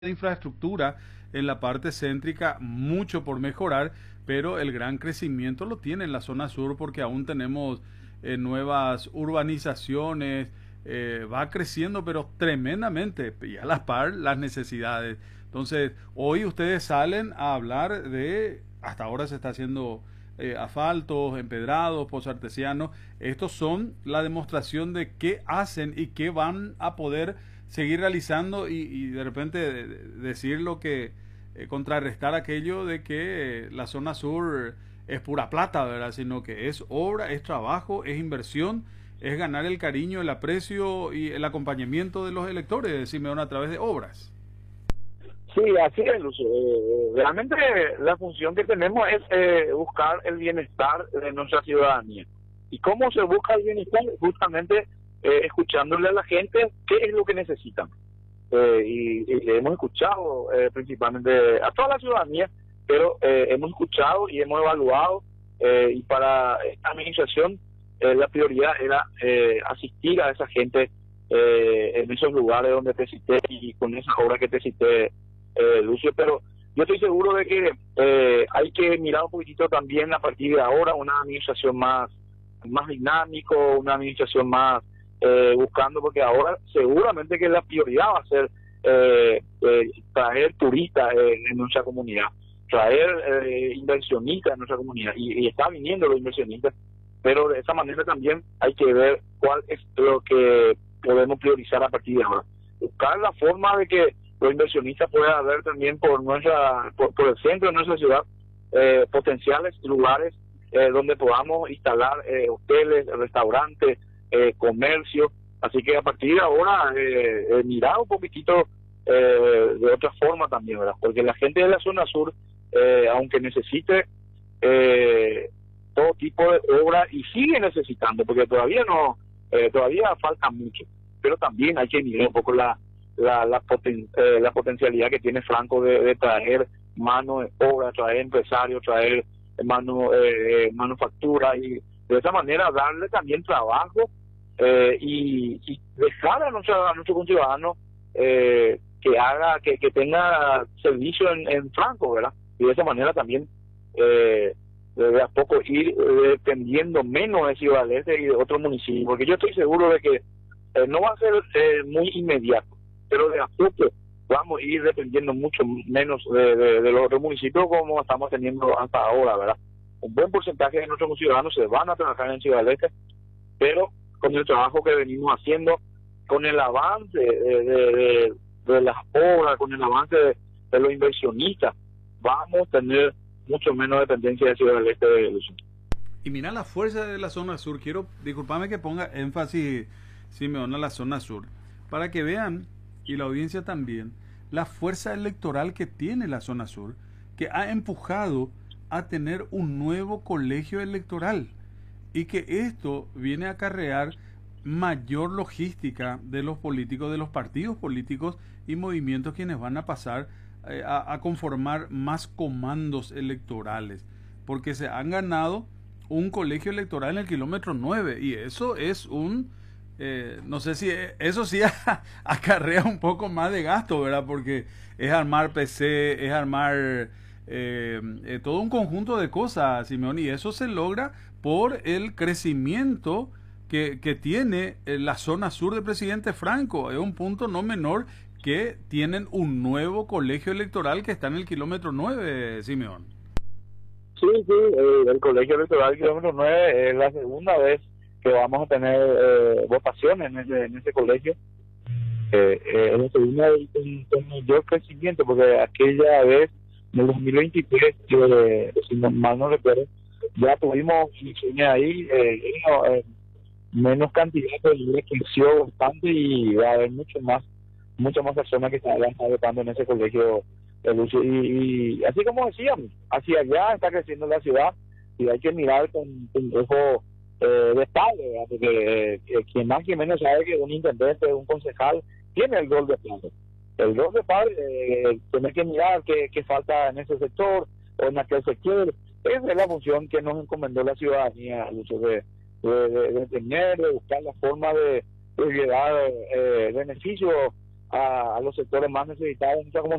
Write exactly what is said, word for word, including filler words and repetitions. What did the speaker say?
de infraestructura en la parte céntrica, mucho por mejorar, pero el gran crecimiento lo tiene en la zona sur porque aún tenemos eh, nuevas urbanizaciones, eh, va creciendo pero tremendamente y a la par las necesidades. Entonces, hoy ustedes salen a hablar de, hasta ahora se está haciendo eh, asfaltos, empedrados, pozos artesianos. Estos son la demostración de qué hacen y qué van a poder seguir realizando y, y de repente de, de decir lo que eh, contrarrestar aquello de que eh, la zona sur es pura plata, ¿verdad? Sino que es obra, es trabajo, es inversión, es ganar el cariño, el aprecio y el acompañamiento de los electores de Simeón a través de obras. Sí, así es, Lucio. Eh, realmente la función que tenemos es eh, buscar el bienestar de nuestra ciudadanía. ¿Y cómo se busca el bienestar? Justamente eh, escuchándole a la gente qué es lo que necesitan. Eh, y, y hemos escuchado eh, principalmente a toda la ciudadanía, pero eh, hemos escuchado y hemos evaluado eh, y para esta administración eh, la prioridad era eh, asistir a esa gente eh, en esos lugares donde te cité y con esas obras que te cité, eh, Lucio, pero yo estoy seguro de que eh, hay que mirar un poquitito también a partir de ahora una administración más, más dinámico, una administración más eh, buscando, porque ahora seguramente que la prioridad va a ser eh, eh, traer turistas eh, en nuestra comunidad, traer eh, inversionistas en nuestra comunidad, y, y está viniendo los inversionistas, pero de esa manera también hay que ver cuál es lo que podemos priorizar a partir de ahora. Buscar la forma de que los inversionistas puedan ver también por nuestra por, por el centro de nuestra ciudad eh, potenciales lugares eh, donde podamos instalar eh, hoteles, restaurantes, eh, comercio. Así que a partir de ahora eh, eh, mirar un poquitito eh, de otra forma también, ¿verdad? Porque la gente de la zona sur, eh, aunque necesite eh, todo tipo de obra y sigue necesitando, porque todavía no eh, todavía falta mucho, pero también hay que mirar un poco la la la, poten, eh, la potencialidad que tiene Franco de, de traer mano de obra, traer empresarios, traer mano eh, manufactura, y de esa manera darle también trabajo eh, y, y dejar a nuestro, a nuestro conciudadano eh, que haga que, que tenga servicio en, en Franco, ¿verdad? Y de esa manera también eh, de a poco ir dependiendo menos de Ciudad del Este y de otros municipios, porque yo estoy seguro de que eh, no va a ser eh, muy inmediato, pero de a poco vamos a ir dependiendo mucho menos de, de, de los otros municipios como estamos teniendo hasta ahora, ¿verdad? Un buen porcentaje de nuestros ciudadanos se van a trabajar en Ciudad del Este, pero con el trabajo que venimos haciendo, con el avance de, de, de, de las obras, con el avance de, de los inversionistas, vamos a tener mucho menos dependencia de Ciudad del Este de Lucio. Y mira la fuerza de la zona sur. Quiero, disculpame que ponga énfasis, Simeón, a la zona sur, para que vean, y la audiencia también, la fuerza electoral que tiene la zona sur, que ha empujado a tener un nuevo colegio electoral y que esto viene a acarrear mayor logística de los políticos, de los partidos políticos y movimientos quienes van a pasar eh, a, a conformar más comandos electorales, porque se han ganado un colegio electoral en el kilómetro nueve y eso es un Eh, no sé si eso sí acarrea un poco más de gasto, ¿verdad? Porque es armar P C, es armar eh, eh, todo un conjunto de cosas, Simeón, y eso se logra por el crecimiento que, que tiene la zona sur de Presidente Franco. Es un punto no menor que tienen un nuevo colegio electoral que está en el kilómetro nueve, Simeón. Sí, sí, eh, el colegio electoral kilómetro nueve es la segunda vez que vamos a tener eh, votaciones en ese, en ese colegio. Eh, eh, es la segunda vez con mayor crecimiento, porque aquella vez, en el dos mil veintitrés, eh, si no, mal no recuerdo, ya tuvimos elecciones ahí, eh, eh, menos cantidad, pero creció bastante y va a haber mucho más, muchas más personas que están votando en ese colegio. Y, y así como decíamos, hacia allá está creciendo la ciudad y hay que mirar con, con ojo eh, de padre, ¿verdad? Porque eh, quien más quien menos sabe que un intendente, un concejal tiene el rol de padre. El rol de padre, eh, tener que mirar qué, qué falta en ese sector o en aquel sector. Esa es la función que nos encomendó la ciudadanía, Lucho, de, de, de, de tener, de buscar la forma de, de llevar eh, beneficios a, a los sectores más necesitados de nuestra comunidad.